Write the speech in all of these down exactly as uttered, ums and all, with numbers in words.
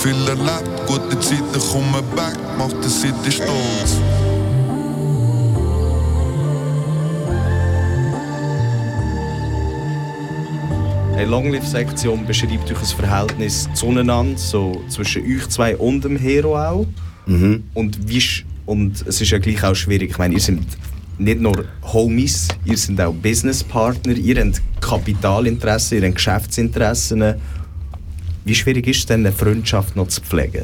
Viel erlebt, gute Zeiten kommen back, macht die City stolz. Eine Longlive-Sektion beschreibt euch ein Verhältnis zueinander, so zwischen euch zwei und dem Hero auch. Mhm. Und, wie sch- und es ist ja gleich auch schwierig. Ich meine, ihr seid nicht nur Homies, ihr seid auch Businesspartner, ihr habt Kapitalinteressen, ihr habt Geschäftsinteressen. Wie schwierig ist es denn, eine Freundschaft noch zu pflegen?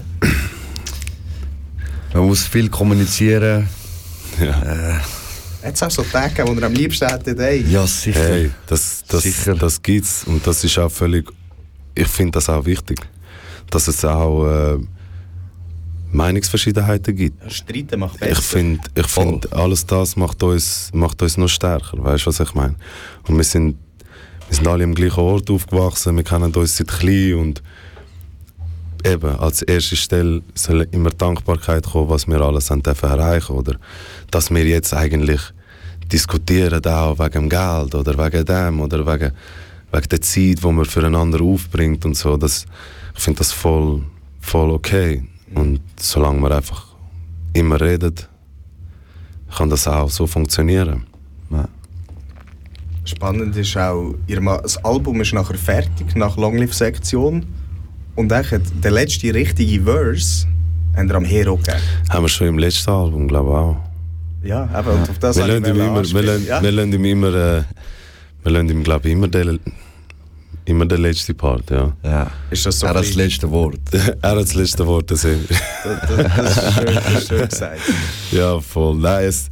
Man muss viel kommunizieren. Ja. Äh, Hat es auch so Tage, wo ihr am liebsten hättet, ey? ja, sicher. Hey, das, das, Sicher. das gibt's und das ist auch völlig, ich finde das auch wichtig, dass es auch äh, Meinungsverschiedenheiten gibt. Ja, Streiten macht besser. Ich finde, ich find, alles das macht uns, macht uns noch stärker, weißt du, was ich meine? Und wir sind, wir sind alle am gleichen Ort aufgewachsen, wir kennen uns seit klein und eben, als erste Stelle soll immer Dankbarkeit kommen, was wir alles haben dürfen erreichen, oder dass wir jetzt eigentlich diskutieren auch wegen dem Geld oder wegen dem oder wegen, wegen der Zeit, die man füreinander aufbringt und so. Das, ich finde das voll, voll okay. Und solange man einfach immer redet, kann das auch so funktionieren. Ja. Spannend ist auch, ihr Ma- das Album ist nachher fertig, nach Longlive-Sektion. Und eigentlich der letzte richtige Verse haben wir am Hero gegeben. Haben wir schon im letzten Album, glaube ich, auch. Ja, eben, und auf das Wir wollte lassen ich ihm immer, wir anspielen. lassen, Ja. wir lassen ihm immer, äh, wir lassen ihm, glaube ich, immer den, immer den letzten Part, ja. Ja. Ist das so Er hat das bisschen- letzte Wort. Er hat das letzte Wort gesehen. Das, das, das ist schön, das ist schön gesagt. Ja, voll. Nein, es,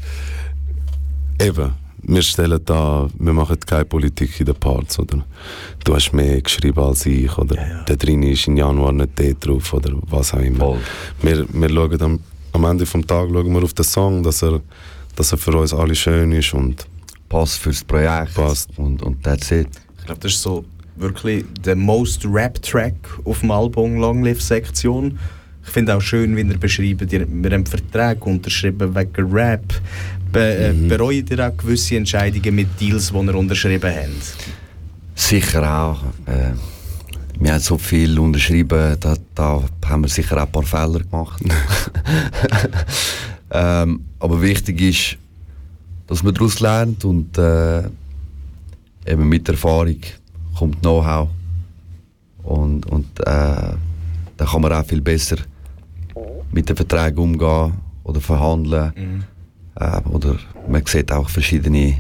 eben, wir stellen da, wir machen keine Politik in den Parts, oder? Du hast mehr geschrieben als ich, oder? Ja, ja. Der drin ist im Januar nicht der drauf, oder was auch immer. Voll. Wir, wir schauen am, am Ende vom Tag schauen wir auf den Song, dass er, dass er für uns alle schön ist und Passt fürs Projekt. Passt. Und, und that's it. Ich glaube, das ist so wirklich der most Rap-Track auf dem Album Longlive-Sektion. Ich finde auch schön, wie ihr beschreibt, ihr, wir haben Verträge unterschrieben wegen Rap. Be, äh, Mhm. Bereut ihr auch gewisse Entscheidungen mit Deals, die ihr unterschrieben habt? Sicher auch. Äh, wir haben so viel unterschrieben, da, da haben wir sicher auch ein paar Fehler gemacht. ähm, aber wichtig ist, dass man daraus lernt und äh, eben mit Erfahrung kommt Know-how. Und, und äh, dann kann man auch viel besser mit den Verträgen umgehen oder verhandeln. Mhm. Äh, oder man sieht auch verschiedene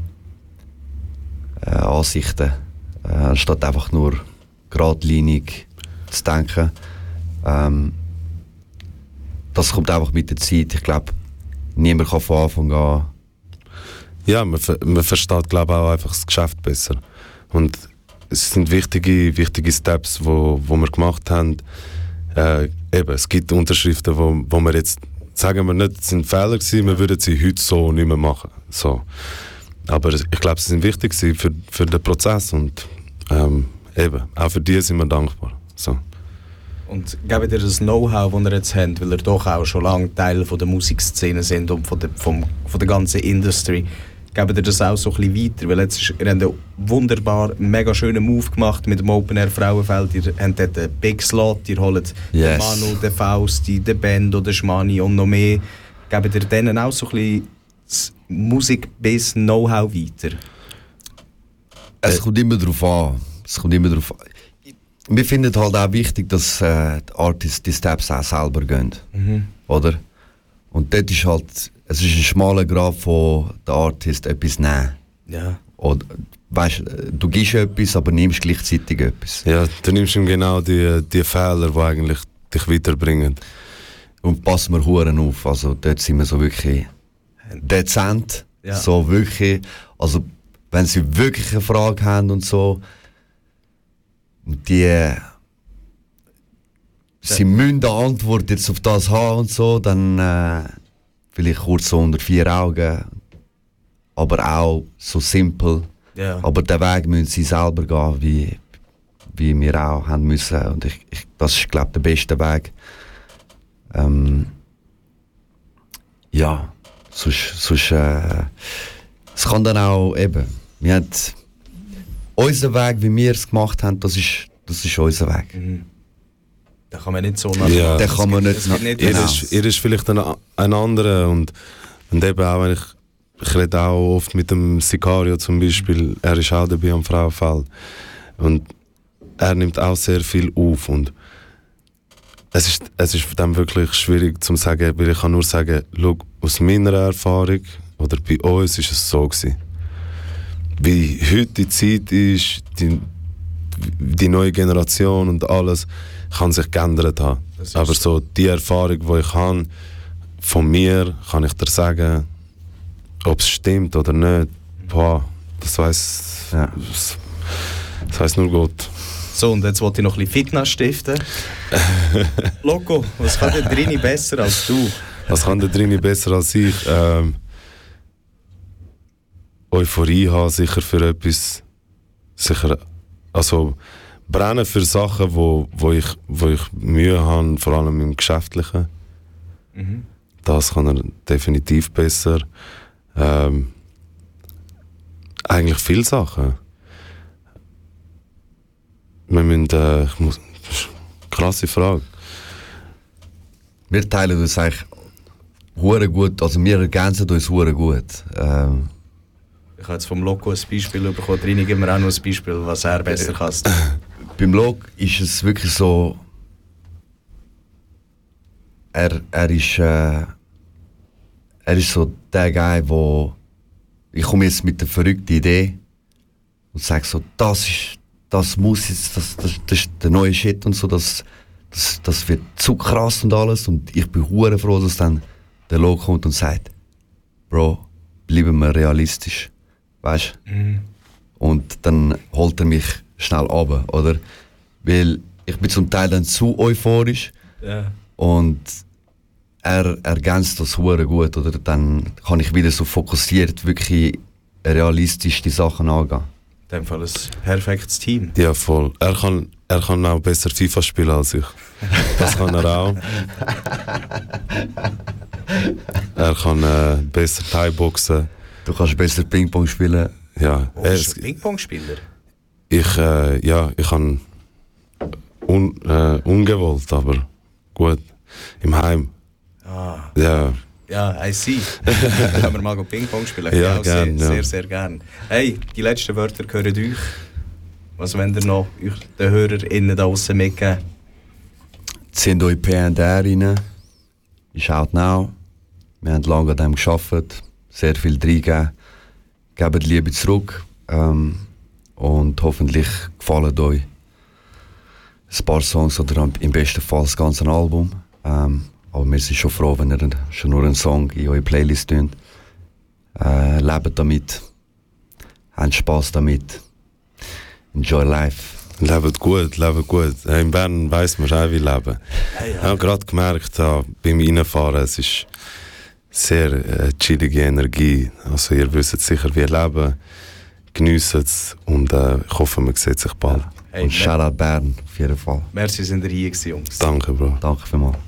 äh, Ansichten, äh, anstatt einfach nur geradlinig zu denken. Ähm, das kommt einfach mit der Zeit. Ich glaube, niemand kann von Anfang an. ja, man, ver- man versteht, glaube ich, auch einfach das Geschäft besser. Und es sind wichtige, wichtige Steps, wo, wo wir gemacht haben. Äh, eben, es gibt Unterschriften, wo, wo wir jetzt, sagen wir nicht, es sind Fehler gewesen, wir würden sie heute so nicht mehr machen. So. Aber ich glaube, sie sind wichtig gewesen für, für den Prozess und ähm, eben, auch für die sind wir dankbar. So. Und gebt ihr das Know-how, das ihr jetzt habt, weil ihr doch auch schon lange Teil von der Musikszene sind und von der, vom, von der ganzen Industrie, gebt ihr das auch so ein bisschen weiter? Weil jetzt ist, ihr habt einen wunderbar, mega schönen Move gemacht mit dem Open Air Frauenfeld. Ihr habt dort einen Big Slot, ihr holt Yes. den Manu, den Fausti, den Bendo, den Schmani und noch mehr. Gebt ihr denen auch so ein bisschen das Musik-Biz-Know-how weiter? Es kommt immer darauf an. Es kommt immer darauf an. Wir finden halt auch wichtig, dass äh, die Artists die Steps auch selber gehen. Mhm. Oder? Und dort ist halt, es ist ein schmaler Grad von der Artist etwas nehmen. Ja. Oder, weißt, du gibst etwas, aber nimmst gleichzeitig etwas. Ja, du nimmst ihm genau die, die Fehler, die eigentlich dich weiterbringen. Und passen wir Huren auf. Also dort sind wir so wirklich dezent. Ja. So wirklich. Also wenn sie wirklich eine Frage haben und so, und die sie müssen eine Antwort jetzt auf das haben und so, dann äh, vielleicht kurz so unter vier Augen. Aber auch so simpel. Ja. Aber den Weg müssen sie selber gehen, wie, wie wir auch haben müssen. Und ich, ich, das ist, glaube ich, der beste Weg. Ähm, ja, sonst, sonst äh, es kann dann auch eben, wir haben unser Weg, wie wir es gemacht haben, das ist, das ist unser Weg. Mhm. Da kann man nicht so nach. Ja. Da kann man nicht, Es geht nicht Ihr, genau. ist, ihr ist vielleicht ein, ein anderer und, und eben auch, wenn ich, ich rede auch oft mit dem Sicario zum Beispiel, er ist auch dabei am Frauenfeld und er nimmt auch sehr viel auf und es ist, es ist dann wirklich schwierig zu sagen, weil ich kann nur sagen, schau, aus meiner Erfahrung oder bei uns ist es so gewesen. Wie heute die Zeit ist, die, die neue Generation und alles kann sich geändert haben. Aber so die Erfahrung, die ich habe, von mir, kann ich dir sagen, ob es stimmt oder nicht, boah, das weiss, Ja. das, das weiss nur Gott. So, und jetzt wollte ich noch ein bisschen Fitness stiften. Loco, was kann der Drini besser als du? Was kann der Drini besser als ich? Ähm, Euphorie haben, sicher für etwas, sicher, also brennen für Sachen, wo, wo, ich, wo ich Mühe habe, vor allem im Geschäftlichen. Mhm. Das kann er definitiv besser. Ähm, eigentlich viele Sachen. Wir müssen, äh, ich muss, krasse Frage. Wir teilen uns eigentlich hure gut, also wir ergänzen uns hure gut. Ähm, Ich habe jetzt vom Loco ein Beispiel bekommen. Drini, gib mir auch noch ein Beispiel, was er besser kann. beim Log ist es wirklich so, er, er ist äh, er ist so der Guy, wo ich komme jetzt mit der verrückten Idee und sage so, das ist, das muss jetzt, das, das, das ist der neue Shit und so, das, das, das wird zu krass und alles und ich bin hure froh, dass dann der Log kommt und sagt, Bro, bleiben wir realistisch, weißt? Mhm. Und dann holt er mich schnell runter, oder? Weil ich bin zum Teil dann zu euphorisch Ja. und er ergänzt das hure gut, oder? Dann kann ich wieder so fokussiert wirklich realistisch die Sachen angehen. In dem Fall ein perfektes Team. Ja, voll. Er kann, er kann auch besser FIFA spielen als ich. Das kann er auch. Er kann äh, besser Thai-Boxen. Du kannst besser Ping-Pong spielen. Ja, Oh, er bist ist, du ein Ping-Pong-Spieler? ich, äh, ja, ich kann un, äh, ungewollt, aber gut. Im Heim. Ah, Ja, ja, I see. Können wir mal Ping-Pong spielen? Ja, auch gern, sehr, ja. sehr, sehr gern. Hey, die letzten Wörter gehören euch. Was wollt ihr noch euch den HörerInnen da draussen mitgeben? Zieht euch P and R rein. Ist out now. Wir haben lange an dem gearbeitet. Sehr viel reingegeben. Gebt Liebe zurück. Ähm, und hoffentlich gefallen euch ein paar Songs oder im besten Fall das ganze Album. Ähm, aber wir sind schon froh, wenn ihr schon nur einen Song in eure Playlist tönt. Äh, lebt damit. Habt Spass damit. Enjoy life. lebt gut, lebt gut. Äh, In Bern weiss man auch, wie leben. Ich habe gerade gemerkt, ja, beim Reinfahren, es ist sehr äh, chillige Energie. Also ihr wisst sicher, wie leben. Geniessen es und äh, ich hoffe, man sieht sich bald. Hey, Und Shoutout Bern, auf jeden Fall. merci, sind ihr hier gewesen, Jungs. Danke, Bro. Danke vielmals.